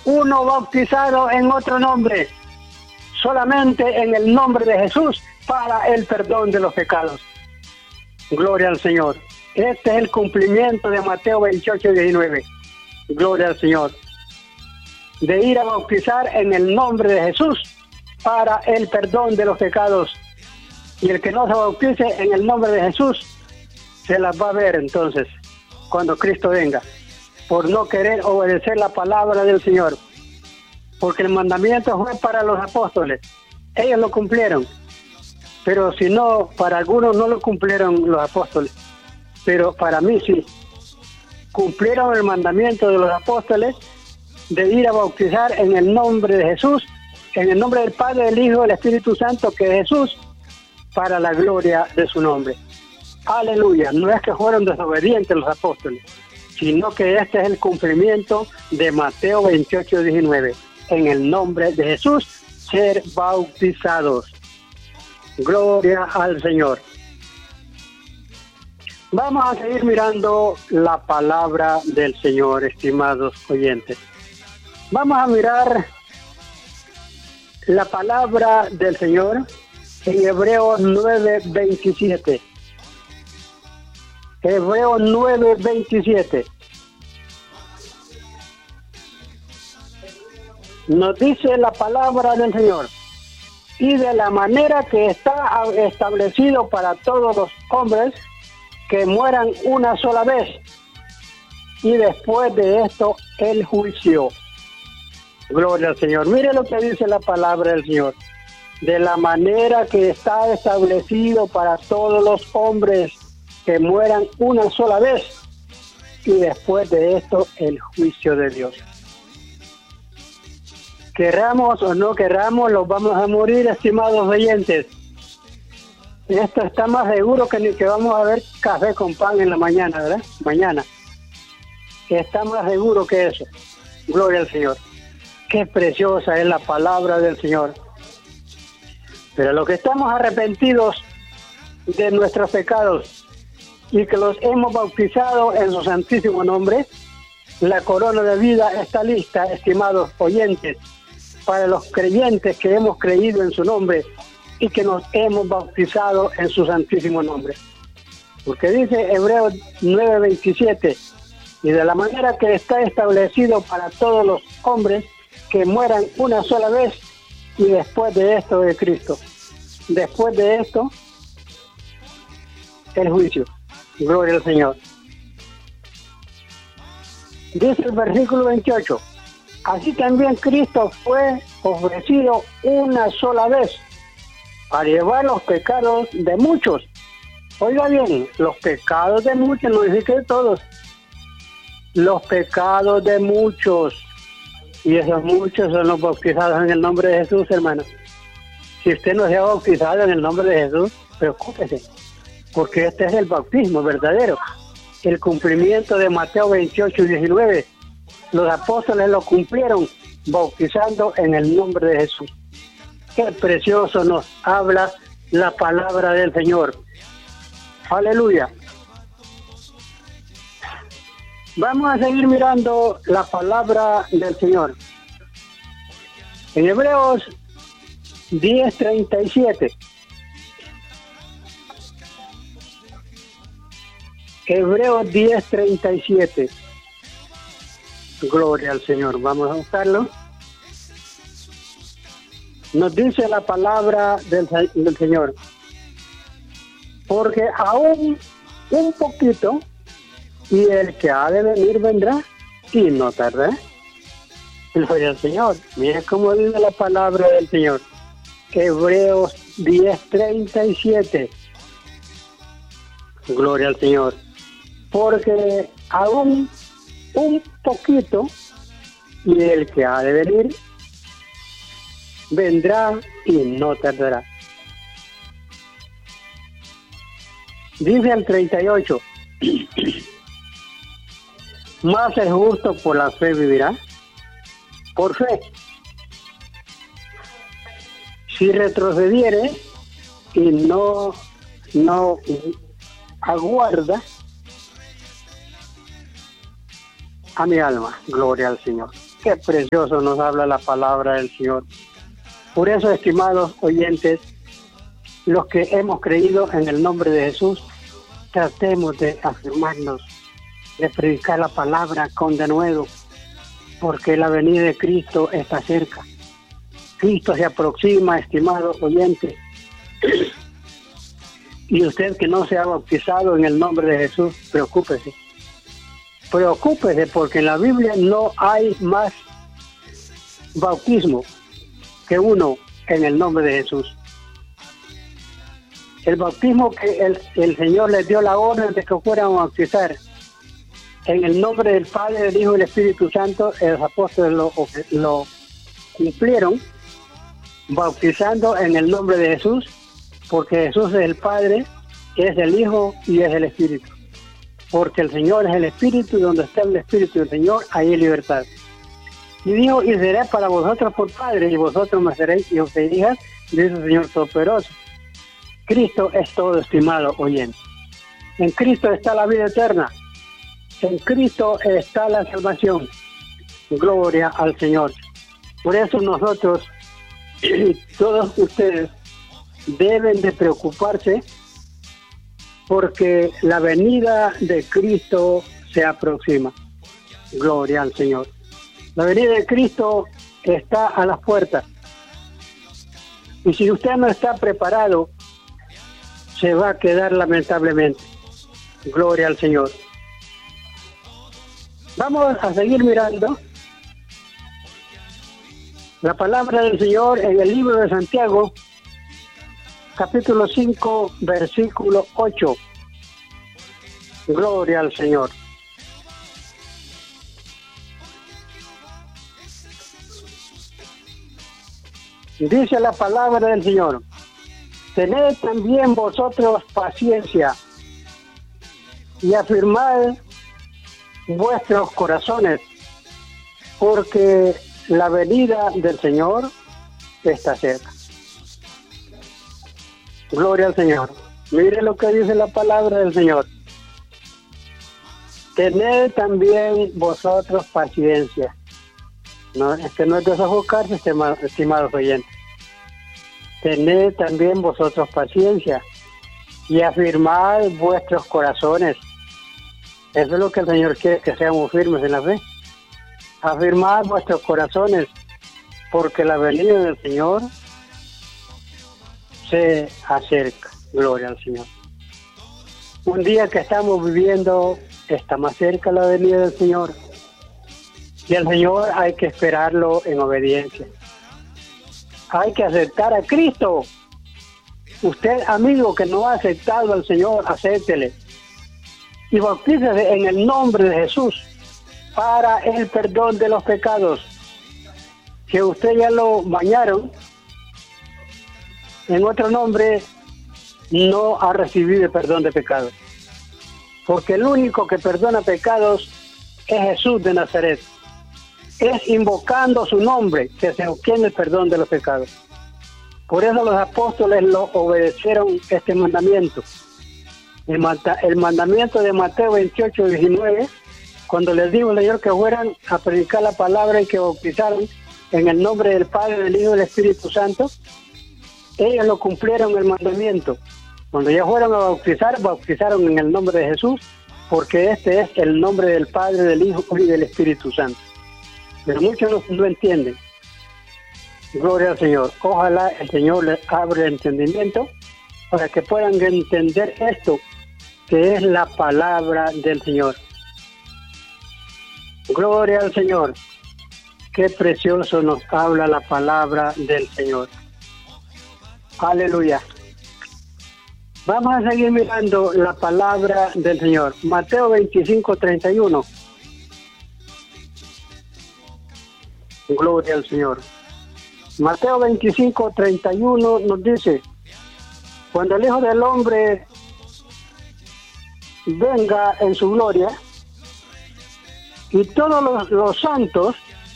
uno bautizado en otro nombre, solamente en el nombre de Jesús para el perdón de los pecados. Gloria al Señor. Este es el cumplimiento de Mateo 28:19. Gloria al Señor. De ir a bautizar en el nombre de Jesús para el perdón de los pecados. Y el que no se bautice en el nombre de Jesús, se las va a ver entonces, cuando Cristo venga, por no querer obedecer la palabra del Señor. Porque el mandamiento fue para los apóstoles. Ellos lo cumplieron. Pero si no, para algunos no lo cumplieron los apóstoles. Pero para mí sí. Cumplieron el mandamiento de los apóstoles de ir a bautizar en el nombre de Jesús, en el nombre del Padre, del Hijo y del Espíritu Santo, que es Jesús, para la gloria de su nombre. Aleluya. No es que fueron desobedientes los apóstoles, sino que este es el cumplimiento de Mateo 28:19. En el nombre de Jesús, ser bautizados. Gloria al Señor. Vamos a seguir mirando la palabra del Señor, estimados oyentes. Vamos a mirar la palabra del Señor en Hebreos 9:27. Hebreos 9:27. Nos dice la palabra del Señor: y de la manera que está establecido para todos los hombres que mueran una sola vez, y después de esto el juicio. Gloria al Señor. Mire lo que dice la palabra del Señor: de la manera que está establecido para todos los hombres que mueran una sola vez, y después de esto el juicio de Dios. Querramos o no querramos, los vamos a morir, estimados oyentes. Esto está más seguro que ni que vamos a ver café con pan en la mañana, ¿verdad? Mañana. Está más seguro que eso. Gloria al Señor. Qué preciosa es la palabra del Señor. Pero los que estamos arrepentidos de nuestros pecados y que los hemos bautizado en su santísimo nombre, la corona de vida está lista, estimados oyentes, para los creyentes que hemos creído en su nombre y que nos hemos bautizado en su santísimo nombre. Porque dice Hebreos 9:27, y de la manera que está establecido para todos los hombres que mueran una sola vez, y después de esto de Cristo. Después de esto, el juicio. Gloria al Señor. Dice el versículo 28, así también Cristo fue ofrecido una sola vez para llevar los pecados de muchos. Oiga bien, los pecados de muchos, no dice que de todos. Los pecados de muchos. Y esos muchos son los bautizados en el nombre de Jesús, hermano. Si usted no se ha bautizado en el nombre de Jesús, preocúpese, porque este es el bautismo verdadero. El cumplimiento de Mateo 28:19. Los apóstoles lo cumplieron bautizando en el nombre de Jesús. Qué precioso nos habla la palabra del Señor. Aleluya. Vamos a seguir mirando la palabra del Señor. En Hebreos 10:37. Hebreos 10:37. Gloria al Señor. Vamos a buscarlo. Nos dice la palabra del Señor: porque aún un poquito, y el que ha de venir vendrá, y no tardará. Gloria al Señor. Mira cómo dice la palabra del Señor. Hebreos 10:37. Gloria al Señor. Porque aún un poquito, y el que ha de venir vendrá y no tardará. Dice el 38, más el justo por la fe vivirá. Por fe. Si retrocediere y no aguarda a mi alma, gloria al Señor. Qué precioso nos habla la palabra del Señor. Por eso, estimados oyentes, los que hemos creído en el nombre de Jesús, tratemos de afirmarnos, de predicar la palabra con denuedo, porque la venida de Cristo está cerca. Cristo se aproxima, estimado oyente. Y usted que no se ha bautizado en el nombre de Jesús, preocúpese. Preocúpese, porque en la Biblia no hay más bautismo que uno en el nombre de Jesús. El bautismo que el Señor les dio la orden de que fueran a bautizar en el nombre del Padre, del Hijo y del Espíritu Santo, los apóstoles lo cumplieron, bautizando en el nombre de Jesús, porque Jesús es el Padre, es el Hijo y es el Espíritu. Porque el Señor es el Espíritu, y donde está el Espíritu del Señor, ahí hay libertad. Y dijo, y seré para vosotros por Padre, y vosotros me seréis hijos e hijas, dice el Señor Todopoderoso. Cristo es todo, estimado oyente. En Cristo está la vida eterna. En Cristo está la salvación. Gloria al Señor. Por eso nosotros, todos ustedes, deben de preocuparse, porque la venida de Cristo se aproxima. Gloria al Señor. La venida de Cristo está a las puertas. Y si usted no está preparado, se va a quedar lamentablemente. Gloria al Señor. Vamos a seguir mirando la palabra del Señor en el libro de Santiago, capítulo 5, versículo 8. Gloria al Señor. Dice la palabra del Señor: tened también vosotros paciencia y afirmad vuestros corazones, porque la venida del Señor está cerca. Gloria al Señor. Mire lo que dice la palabra del Señor. Tened también vosotros paciencia. No, no es desofocarse, estimados oyentes. Tened también vosotros paciencia y afirmad vuestros corazones. Eso es lo que el Señor quiere, que seamos firmes en la fe. Afirmad vuestros corazones, porque la venida del Señor se acerca. Gloria al Señor. Un día que estamos viviendo está más cerca la venida del Señor. Y el Señor hay que esperarlo en obediencia. Hay que aceptar a Cristo. Usted, amigo, que no ha aceptado al Señor, acéptele. Y bautícese en el nombre de Jesús para el perdón de los pecados. Si usted ya lo bañaron en otro nombre, no ha recibido el perdón de pecados. Porque el único que perdona pecados es Jesús de Nazaret. Es invocando su nombre que se obtiene el perdón de los pecados. Por eso los apóstoles lo obedecieron este mandamiento. El mandamiento de Mateo 28, 19, cuando les dijo el Señor que fueran a predicar la palabra y que bautizaran en el nombre del Padre, del Hijo y del Espíritu Santo, ellos lo cumplieron el mandamiento. Cuando ya fueron a bautizar, bautizaron en el nombre de Jesús, porque este es el nombre del Padre, del Hijo y del Espíritu Santo. Pero muchos no entienden. Gloria al Señor. Ojalá el Señor les abra el entendimiento para que puedan entender esto, que es la palabra del Señor. Gloria al Señor. Qué precioso nos habla la palabra del Señor. Aleluya. Vamos a seguir mirando la palabra del Señor. Mateo 25, 31. Gloria al Señor. Mateo 25, 31 nos dice: cuando el Hijo del Hombre venga en su gloria y todos los santos,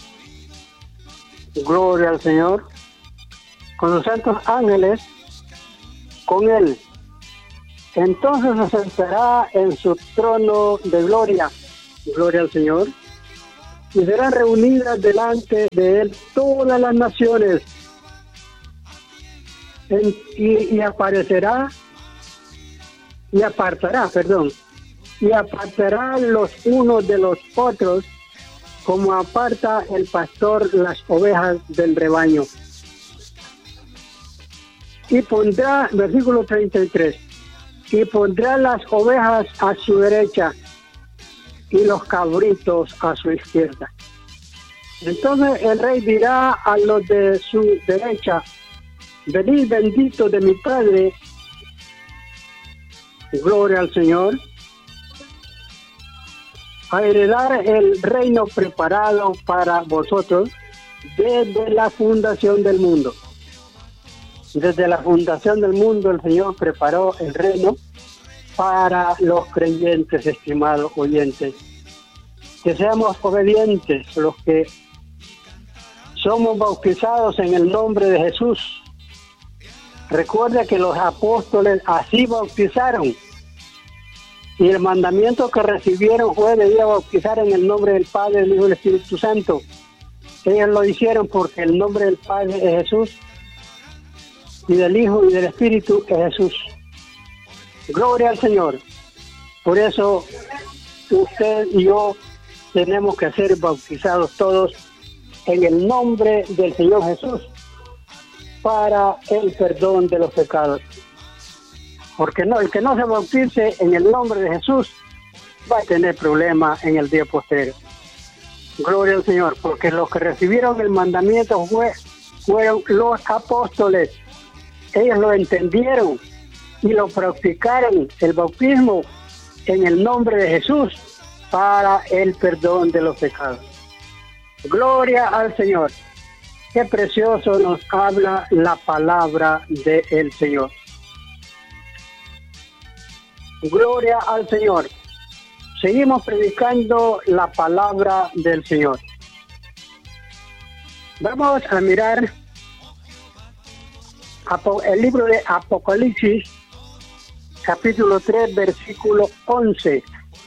gloria al Señor, con los santos ángeles con él, entonces se sentará en su trono de gloria. Gloria al Señor. y serán reunidas delante de él todas las naciones, y apartará los unos de los otros, como aparta el pastor las ovejas del rebaño. Y pondrá, versículo 33, y pondrá las ovejas a su derecha y los cabritos a su izquierda. Entonces el rey dirá a los de su derecha: venid benditos de mi Padre, gloria al Señor, a heredar el reino preparado para vosotros desde la fundación del mundo. Desde la fundación del mundo el Señor preparó el reino para los creyentes, estimados oyentes. Que seamos obedientes los que somos bautizados en el nombre de Jesús. Recuerda que los apóstoles así bautizaron. Y el mandamiento que recibieron fue de ir a bautizar en el nombre del Padre, del Hijo y del Espíritu Santo. Ellos lo hicieron porque el nombre del Padre es Jesús, y del Hijo y del Espíritu es Jesús. Gloria al Señor. Por eso usted y yo tenemos que ser bautizados todos en el nombre del Señor Jesús para el perdón de los pecados. Porque no, el que no se bautice en el nombre de Jesús va a tener problemas en el día posterior. Gloria al Señor, porque los que recibieron el mandamiento fueron los apóstoles. Ellos lo entendieron y lo practicaron, el bautismo en el nombre de Jesús para el perdón de los pecados. Gloria al Señor. Qué precioso nos habla la palabra del Señor. Gloria al Señor. Seguimos predicando la palabra del Señor. Vamos a mirar el libro de Apocalipsis, capítulo 3, versículo 11.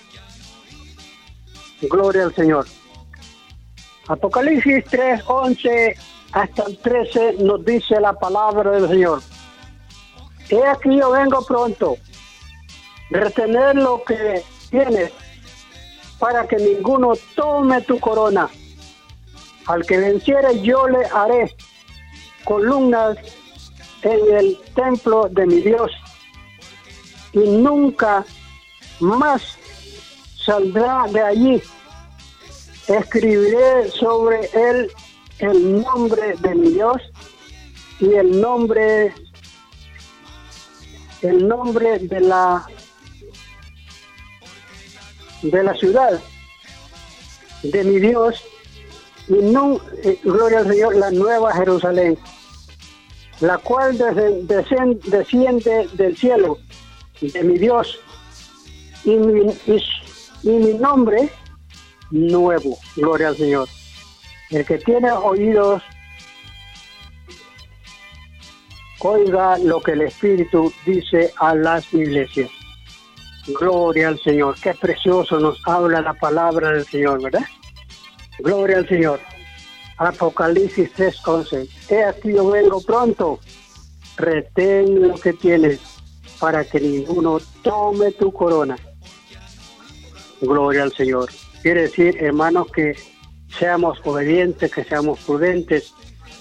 Gloria al Señor. Apocalipsis 3, 11 hasta el 13 nos dice la palabra del Señor. He aquí yo vengo pronto. Retener lo que tienes, para que ninguno tome tu corona. Al que venciere yo le haré columnas en el templo de mi Dios, y nunca más saldrá de allí. Escribiré sobre él el nombre de mi Dios y el nombre de la ciudad de mi Dios, y no, gloria al Señor, la nueva Jerusalén, la cual desciende del cielo de mi Dios, y mi nombre nuevo. Gloria al Señor. El que tiene oídos, oiga lo que el Espíritu dice a las iglesias. Gloria al Señor. Qué precioso nos habla la palabra del Señor, ¿verdad? Gloria al Señor. Apocalipsis 3:11. He aquí yo vengo pronto. Retén lo que tienes, para que ninguno tome tu corona. Gloria al Señor. Quiere decir, hermanos, que seamos obedientes, que seamos prudentes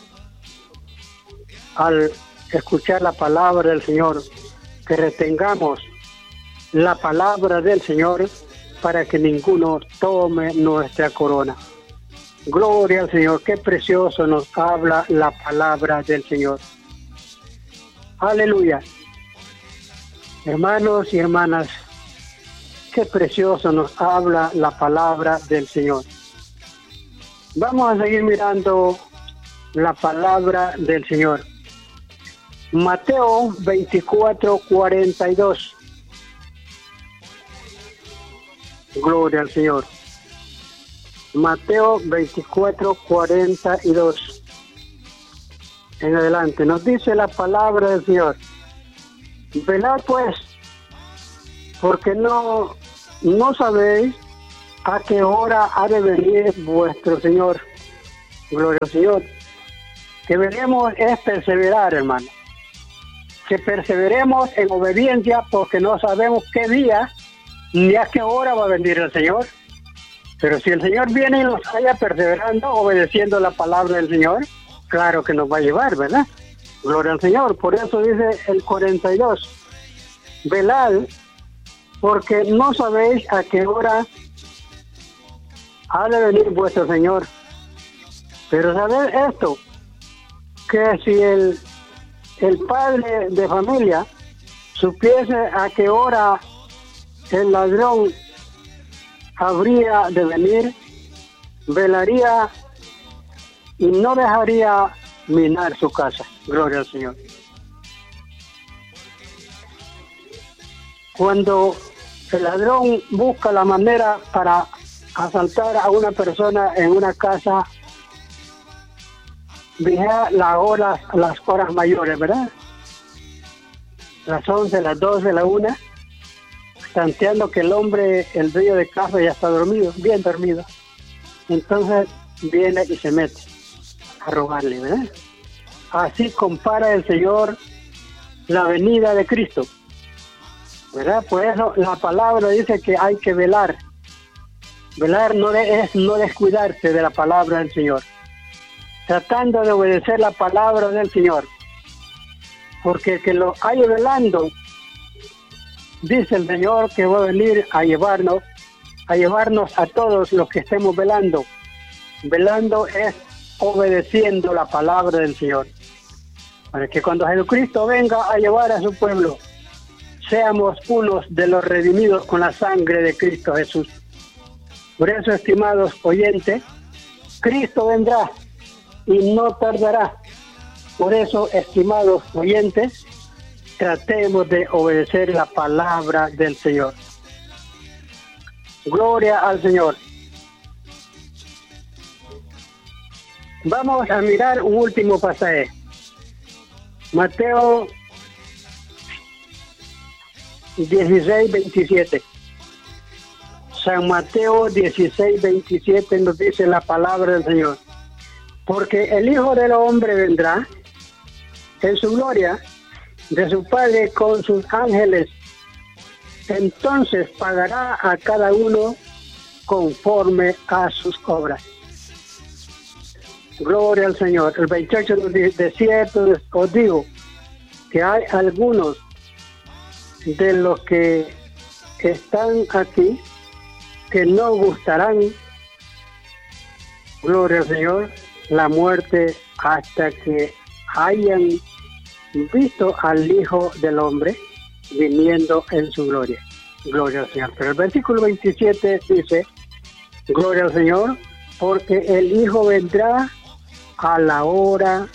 al escuchar la palabra del Señor, que retengamos la palabra del Señor para que ninguno tome nuestra corona. Gloria al Señor. Qué precioso nos habla la palabra del Señor. Aleluya. Hermanos y hermanas, qué precioso nos habla la palabra del Señor. Vamos a seguir mirando la palabra del Señor. Mateo 24:42. Gloria al Señor. Mateo 24:42. En adelante nos dice la palabra del Señor. Velad pues, porque no sabéis a qué hora ha de venir vuestro Señor. Gloria al Señor. Que veremos es perseverar, hermano. Que perseveremos en obediencia porque no sabemos qué día ni a qué hora va a venir el Señor. Pero si el Señor viene y nos vaya perseverando, obedeciendo la palabra del Señor, claro que nos va a llevar, ¿verdad? Gloria al Señor. Por eso dice el 42. Velad, porque no sabéis a qué hora ha de venir vuestro Señor. Pero sabed esto, que si el padre de familia supiese a qué hora el ladrón habría de venir, velaría y no dejaría minar su casa. Gloria al Señor. Cuando el ladrón busca la manera para asaltar a una persona en una casa, vigila las horas mayores, ¿verdad? Las 11, las 12, la 1, tanteando que el hombre, el dueño de casa, ya está dormido, bien dormido. Entonces viene y se mete a robarle, ¿verdad? Así compara el Señor la venida de Cristo, ¿verdad? Por eso la palabra dice que hay que velar. Velar es no descuidarse de la palabra del Señor, tratando de obedecer la palabra del Señor, porque el que lo haya velando, dice el Señor que va a venir a llevarnos a todos los que estemos velando. Velando es obedeciendo la palabra del Señor, para que cuando Jesucristo venga a llevar a su pueblo, seamos unos de los redimidos con la sangre de Cristo Jesús. Por eso, estimados oyentes, Cristo vendrá y no tardará. Por eso, estimados oyentes, tratemos de obedecer la palabra del Señor. Gloria al Señor. Vamos a mirar un último pasaje. Mateo 16:27. San Mateo 16:27 nos dice la palabra del Señor. Porque el Hijo del Hombre vendrá en su gloria de su Padre con sus ángeles. Entonces pagará a cada uno conforme a sus obras. Gloria al Señor. El 28 nos dice, de cierto os digo que hay algunos de los que están aquí que no gustarán, gloria al Señor, la muerte hasta que hayan visto al Hijo del Hombre viniendo en su gloria. Gloria al Señor. Pero el versículo 27 dice, gloria al Señor, porque el Hijo vendrá a la hora,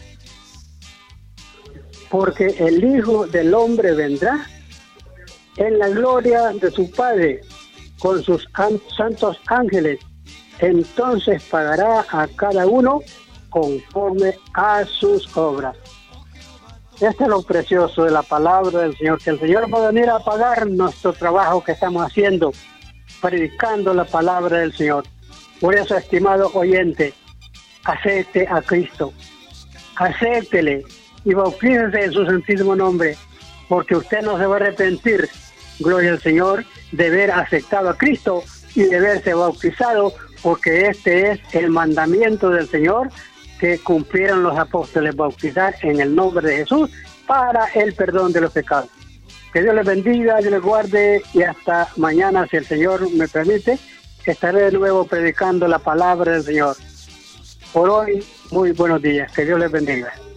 porque el Hijo del Hombre vendrá en la gloria de su Padre con sus santos ángeles. Entonces pagará a cada uno conforme a sus obras. Este es lo precioso de la palabra del Señor, que el Señor va a venir a pagar nuestro trabajo que estamos haciendo, predicando la palabra del Señor. Por eso, estimado oyente, acepte a Cristo, acéptele y bautícese en su santísimo nombre, porque usted no se va a arrepentir, gloria al Señor, de haber aceptado a Cristo y de haberse bautizado, porque este es el mandamiento del Señor que cumplieron los apóstoles, bautizar en el nombre de Jesús para el perdón de los pecados. Que Dios les bendiga, Dios les guarde y hasta mañana, si el Señor me permite, estaré de nuevo predicando la palabra del Señor. Por hoy, muy buenos días. Que Dios les bendiga.